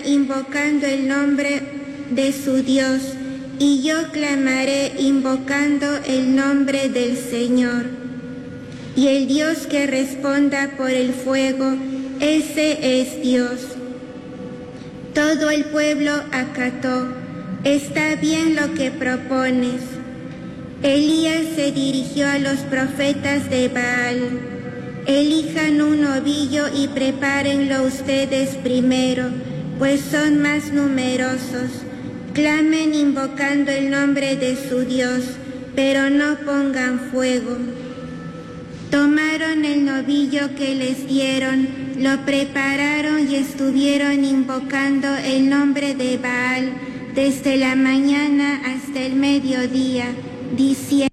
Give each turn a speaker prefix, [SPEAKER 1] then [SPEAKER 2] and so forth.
[SPEAKER 1] invocando el nombre de su Dios, y yo clamaré invocando el nombre del Señor. Y el Dios que responda por el fuego, ese es Dios. Todo el pueblo acató, está bien lo que propones. Elías se dirigió a los profetas de Baal. Elijan un novillo y prepárenlo ustedes primero, pues son más numerosos. Clamen invocando el nombre de su Dios, pero no pongan fuego. Tomaron el novillo que les dieron, lo prepararon y estuvieron invocando el nombre de Baal desde la mañana hasta el mediodía, diciendo: